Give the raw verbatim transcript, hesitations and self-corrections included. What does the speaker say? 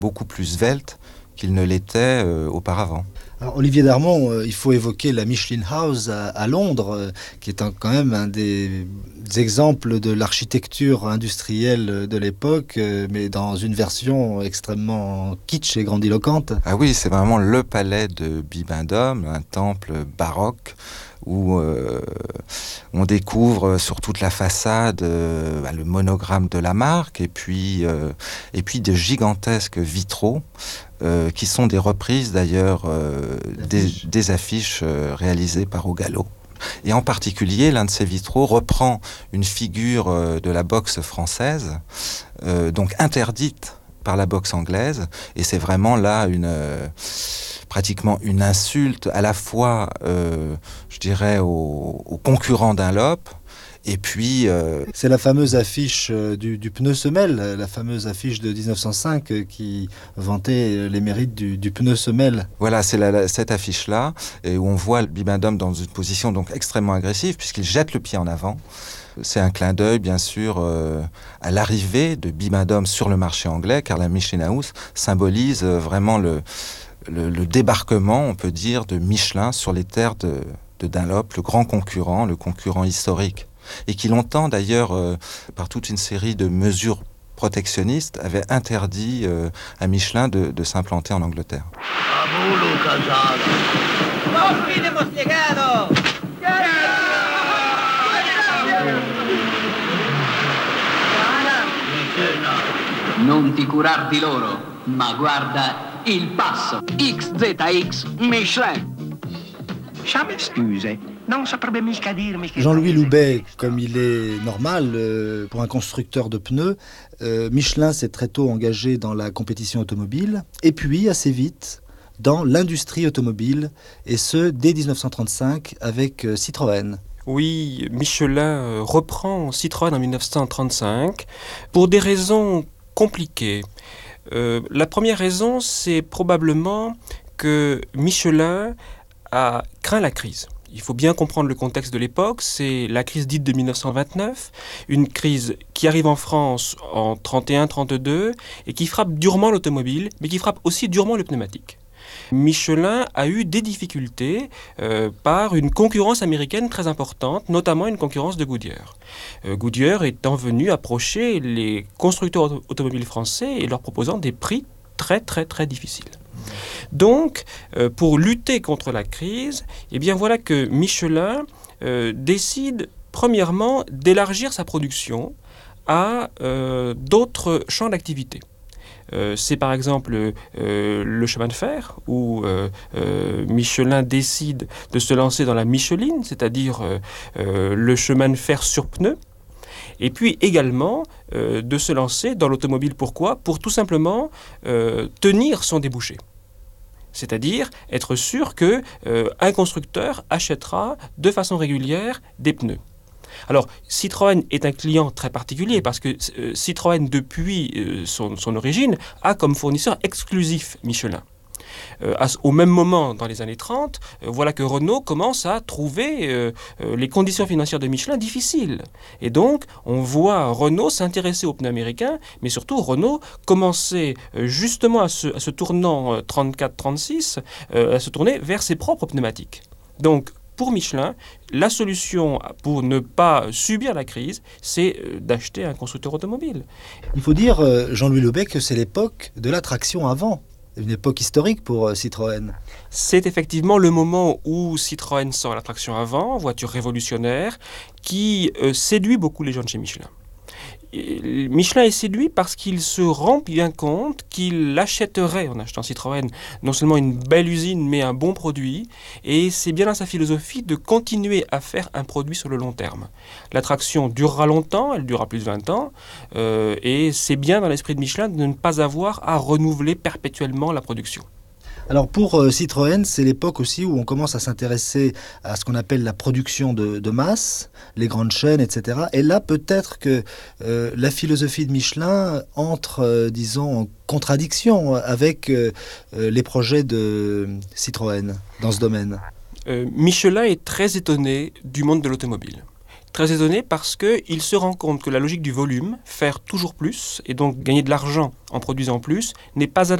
beaucoup plus svelte qu'il ne l'était euh, auparavant. Alors, Olivier Darmon, euh, il faut évoquer la Michelin House à, à Londres, euh, qui est un, quand même un des, des exemples de l'architecture industrielle de l'époque, euh, mais dans une version extrêmement kitsch et grandiloquente. Ah oui, c'est vraiment le palais de Bibendum, un temple baroque où euh, on découvre sur toute la façade euh, bah, le monogramme de la marque et puis, euh, et puis de gigantesques vitraux euh, qui sont des reprises d'ailleurs euh, des, des affiches euh, réalisées par Ogallo. Et en particulier, l'un de ces vitraux reprend une figure euh, de la boxe française, euh, donc interdite par la boxe anglaise, et c'est vraiment là une... Euh, pratiquement une insulte à la fois, euh, je dirais, aux, aux concurrents Dunlop, et puis... Euh... C'est la fameuse affiche du, du pneu semelle, la fameuse affiche de dix-neuf cent cinq qui vantait les mérites du, du pneu semelle. Voilà, c'est la, la, cette affiche-là, et où on voit Bibendum dans une position donc extrêmement agressive, puisqu'il jette le pied en avant. C'est un clin d'œil, bien sûr, euh, à l'arrivée de Bibendum sur le marché anglais, car la Michelin House symbolise euh, vraiment le... Le, le débarquement, on peut dire, de Michelin sur les terres de, de Dunlop, le grand concurrent, le concurrent historique, et qui longtemps d'ailleurs, euh, par toute une série de mesures protectionnistes, avait interdit euh, à Michelin de, de s'implanter en Angleterre. Non ti curar di loro, ma guarda il passo. X Z X Michelin. Ça m'excuse. Non saprebbe mica dirmi che... Jean-Louis Loubet, comme il est normal euh, pour un constructeur de pneus, euh, Michelin s'est très tôt engagé dans la compétition automobile, et puis assez vite dans l'industrie automobile, et ce dès dix-neuf cent trente-cinq avec euh, Citroën. Oui, Michelin reprend Citroën en dix-neuf cent trente-cinq pour des raisons compliquées. Euh, la première raison, c'est probablement que Michelin a craint la crise. Il faut bien comprendre le contexte de l'époque, c'est la crise dite de dix-neuf cent vingt-neuf, une crise qui arrive en France en trente et un trente-deux et qui frappe durement l'automobile, mais qui frappe aussi durement le pneumatique. Michelin a eu des difficultés euh, par une concurrence américaine très importante, notamment une concurrence de Goodyear. Euh, Goodyear étant venu approcher les constructeurs auto- automobiles français et leur proposant des prix très très très difficiles. Donc, euh, pour lutter contre la crise, eh bien voilà que Michelin euh, décide premièrement d'élargir sa production à euh, d'autres champs d'activité. Euh, c'est par exemple euh, le chemin de fer, où euh, euh, Michelin décide de se lancer dans la Micheline, c'est-à-dire euh, euh, le chemin de fer sur pneus, et puis également euh, de se lancer dans l'automobile. Pourquoi ? Pour tout simplement euh, tenir son débouché. C'est-à-dire être sûr qu'un euh, constructeur achètera de façon régulière des pneus. Alors, Citroën est un client très particulier parce que euh, Citroën, depuis euh, son, son origine, a comme fournisseur exclusif Michelin. Euh, à, au même moment, dans les années trente, euh, voilà que Renault commence à trouver euh, euh, les conditions financières de Michelin difficiles. Et donc, on voit Renault s'intéresser aux pneus américains, mais surtout Renault commencer euh, justement à se, à se tournant euh, trente-quatre trente-six, euh, à se tourner vers ses propres pneumatiques. Donc, pour Michelin, la solution pour ne pas subir la crise, c'est d'acheter un constructeur automobile. Il faut dire, Jean-Louis Loubet, que c'est l'époque de la traction avant. Une époque historique pour Citroën. C'est effectivement le moment où Citroën sort la traction avant, voiture révolutionnaire, qui euh, séduit beaucoup les gens de chez Michelin. Et Michelin est séduit parce qu'il se rend bien compte qu'il achèterait, en achetant Citroën, non seulement une belle usine, mais un bon produit. Et c'est bien dans sa philosophie de continuer à faire un produit sur le long terme. La traction durera longtemps, elle durera plus de vingt ans. Euh, et c'est bien dans l'esprit de Michelin de ne pas avoir à renouveler perpétuellement la production. Alors pour euh, Citroën, c'est l'époque aussi où on commence à s'intéresser à ce qu'on appelle la production de, de masse, les grandes chaînes, et cetera. Et là, peut-être que euh, la philosophie de Michelin entre, euh, disons, en contradiction avec euh, les projets de Citroën dans ce domaine. Euh, Michelin est très étonné du monde de l'automobile. Très étonné parce qu'il se rend compte que la logique du volume, faire toujours plus, et donc gagner de l'argent en produisant plus, n'est pas